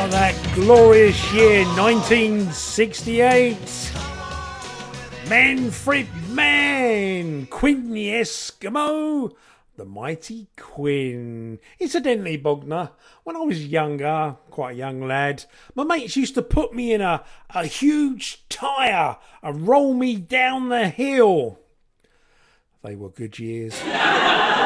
That glorious year 1968. Manfred Mann, Quinn the Eskimo, the Mighty Quinn. Incidentally, Bogner, when I was younger, quite a young lad, my mates used to put me in a huge tyre and roll me down the hill. They were good years.